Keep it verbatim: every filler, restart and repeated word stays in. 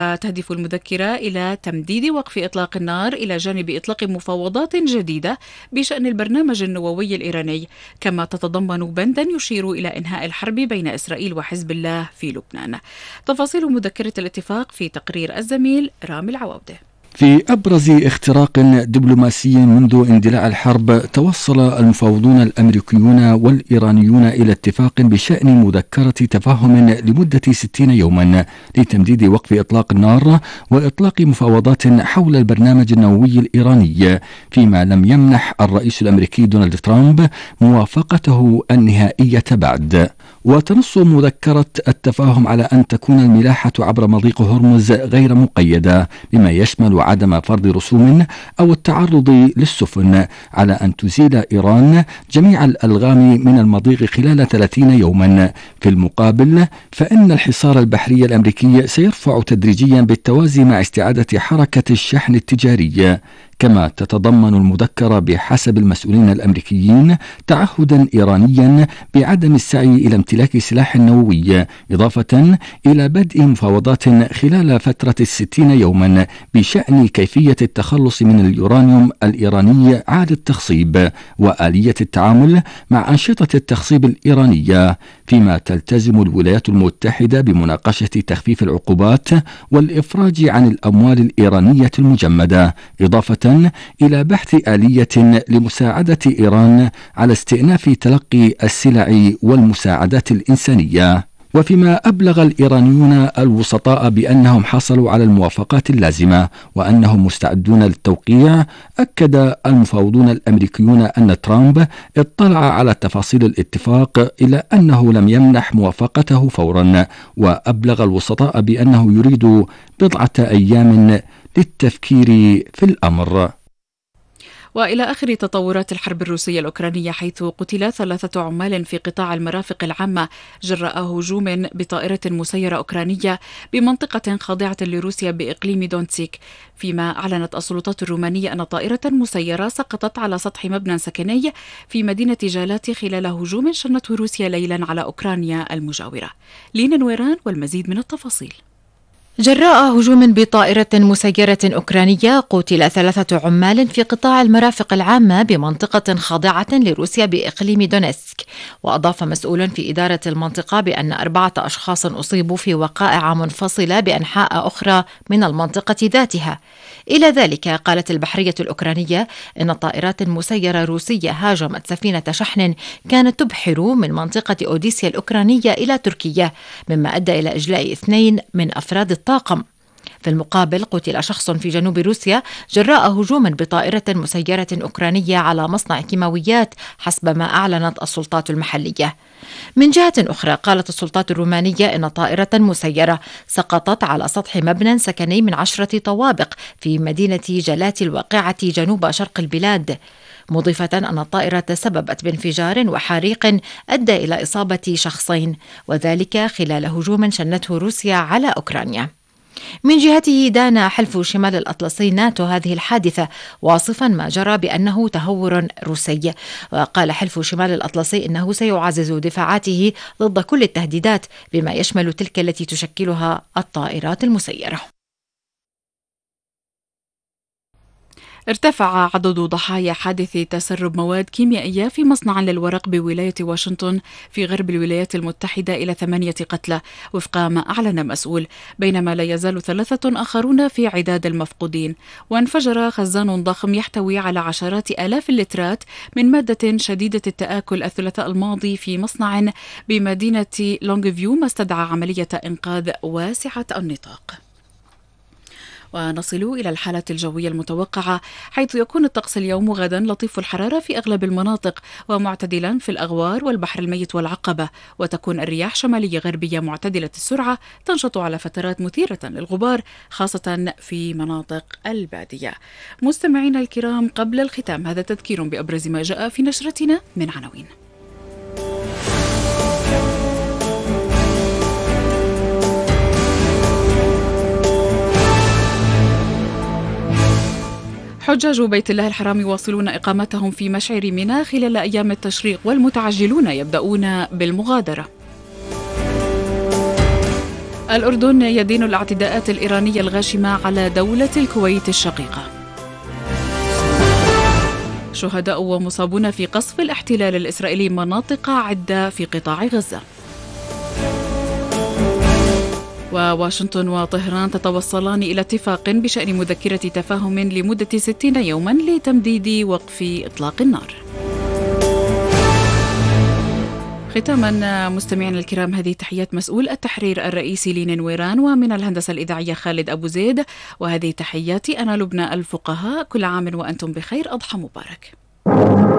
تهدف المذكرة إلى تمديد وقف إطلاق النار إلى جانب إطلاق مفاوضات جديدة بشأن البرنامج النووي الإيراني، كما تتضمن بندا يشير إلى إنهاء الحرب بين إسرائيل وحزب الله في لبنان. تفاصيل مذكرة الاتفاق في تقرير الزميل رامي العوودة. في أبرز اختراق دبلوماسي منذ اندلاع الحرب، توصل المفاوضون الأمريكيون والإيرانيون إلى اتفاق بشأن مذكرة تفاهم لمدة ستين يوما لتمديد وقف إطلاق النار وإطلاق مفاوضات حول البرنامج النووي الإيراني، فيما لم يمنح الرئيس الأمريكي دونالد ترامب موافقته النهائية بعد. وتنص مذكرة التفاهم على أن تكون الملاحة عبر مضيق هرمز غير مقيدة، بما يشمل عدم فرض رسوم أو التعرض للسفن، على أن تزيل إيران جميع الألغام من المضيق خلال ثلاثين يوما. في المقابل، فإن الحصار البحري الأمريكي سيرفع تدريجيا بالتوازي مع استعادة حركة الشحن التجاري. كما تتضمن المذكرة بحسب المسؤولين الأمريكيين تعهدا إيرانيا بعدم السعي إلى امتلاك سلاح نووي، إضافة إلى بدء مفاوضات خلال فترة الستين يوما بشأن كيفية التخلص من اليورانيوم الإيراني عاد التخصيب وآلية التعامل مع أنشطة التخصيب الإيرانية، فيما تلتزم الولايات المتحدة بمناقشة تخفيف العقوبات والإفراج عن الأموال الإيرانية المجمدة، إضافة إلى بحث آلية لمساعدة إيران على استئناف تلقي السلع والمساعدات الإنسانية. وفيما أبلغ الإيرانيون الوسطاء بأنهم حصلوا على الموافقات اللازمة وأنهم مستعدون للتوقيع، أكد المفاوضون الأمريكيون أن ترامب اطلع على تفاصيل الاتفاق إلى أنه لم يمنح موافقته فورا، وأبلغ الوسطاء بأنه يريد بضعة أيام للتفكير في الأمر. وإلى آخر تطورات الحرب الروسية الأوكرانية، حيث قتل ثلاثة عمال في قطاع المرافق العامة جراء هجوم بطائرة مسيرة أوكرانية بمنطقة خاضعة لروسيا بإقليم دونتسك، فيما أعلنت السلطات الرومانية أن طائرة مسيرة سقطت على سطح مبنى سكني في مدينة جالات خلال هجوم شنته روسيا ليلا على أوكرانيا المجاورة. لينا نويران والمزيد من التفاصيل. جراء هجوم بطائرة مسيرة أوكرانية قتل ثلاثة عمال في قطاع المرافق العامة بمنطقة خاضعة لروسيا بإقليم دونيتسك. وأضاف مسؤول في إدارة المنطقة بأن أربعة أشخاص أصيبوا في وقائع منفصلة بأنحاء أخرى من المنطقة ذاتها. إلى ذلك، قالت البحرية الأوكرانية إن طائرات مسيرة روسية هاجمت سفينة شحن كانت تبحر من منطقة أوديسيا الأوكرانية إلى تركيا، مما أدى إلى إجلاء اثنين من أفراد الطاقم. في المقابل، قتل شخص في جنوب روسيا جراء هجوم بطائرة مسيرة أوكرانية على مصنع كيماويات، حسب ما أعلنت السلطات المحلية. من جهة أخرى، قالت السلطات الرومانية إن طائرة مسيرة سقطت على سطح مبنى سكني من عشرة طوابق في مدينة جالات الواقعة جنوب شرق البلاد، مضيفة أن الطائرة سببت بانفجار وحريق أدى إلى إصابة شخصين، وذلك خلال هجوم شنته روسيا على أوكرانيا. من جهته، دان حلف شمال الأطلسي ناتو هذه الحادثة، واصفا ما جرى بأنه تهور روسي. وقال حلف شمال الأطلسي إنه سيعزز دفاعاته ضد كل التهديدات، بما يشمل تلك التي تشكلها الطائرات المسيرة. ارتفع عدد ضحايا حادث تسرب مواد كيميائية في مصنع للورق بولاية واشنطن في غرب الولايات المتحدة إلى ثمانية قتلى، وفق ما أعلن مسؤول، بينما لا يزال ثلاثة آخرون في عداد المفقودين. وانفجر خزان ضخم يحتوي على عشرات آلاف اللترات من مادة شديدة التآكل الثلاثاء الماضي في مصنع بمدينة لونغفيو، ما استدعى عملية إنقاذ واسعة النطاق. ونصل إلى الحالة الجوية المتوقعة، حيث يكون الطقس اليوم وغدا لطيف الحرارة في أغلب المناطق، ومعتدلا في الأغوار والبحر الميت والعقبة، وتكون الرياح شمالية غربية معتدلة السرعة تنشط على فترات مثيرة للغبار، خاصة في مناطق البادية. مستمعينا الكرام، قبل الختام هذا تذكير بأبرز ما جاء في نشرتنا من عناوين. حجاج بيت الله الحرام يواصلون إقامتهم في مشعر منى خلال أيام التشريق، والمتعجلون يبدأون بالمغادرة. الأردن يدين الاعتداءات الإيرانية الغاشمة على دولة الكويت الشقيقة. شهداء ومصابون في قصف الاحتلال الإسرائيلي مناطق عدة في قطاع غزة. وواشنطن وطهران تتوصلان إلى اتفاق بشأن مذكرة تفاهم لمدة ستين يوما لتمديد وقف إطلاق النار. ختاما مستمعينا الكرام، هذه تحيات مسؤول التحرير الرئيسي لين نويران، ومن الهندسة الإذاعية خالد أبو زيد، وهذه تحياتي أنا لبنى الفقهاء. كل عام وأنتم بخير، أضحى مبارك.